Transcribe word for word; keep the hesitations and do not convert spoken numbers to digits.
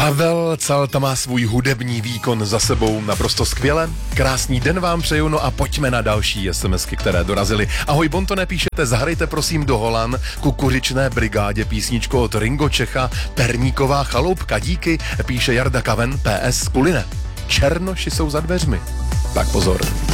Pavel Calta má svůj hudební výkon za sebou naprosto skvěle. Krásný den vám přeju, no a pojďme na další SMSky, které dorazily. Ahoj Bontone, píšete, zahrajte prosím do Holan kukuřičné brigádě písničku od Ringo Čecha, Perníková chaloupka, díky, píše Jarda Kaven, P S Kuline. Černoši jsou za dveřmi. Tak pozor.